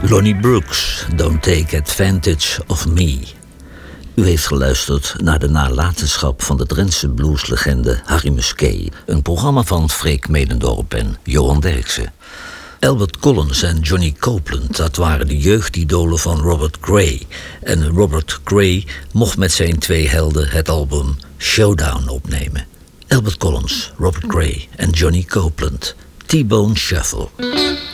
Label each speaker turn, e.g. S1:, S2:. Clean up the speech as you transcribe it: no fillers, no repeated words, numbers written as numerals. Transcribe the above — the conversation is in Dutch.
S1: Lonnie Brooks, Don't Take Advantage of Me. U heeft geluisterd naar de nalatenschap van de Drentse blueslegende Harry Musquet. Een programma van Freek Medendorp en Johan Derksen. Albert Collins en Johnny Copeland, dat waren de jeugdidolen van Robert Cray. En Robert Cray mocht met zijn twee helden het album Showdown opnemen. Albert Collins, Robert Cray en Johnny Copeland. T-Bone Shuffle.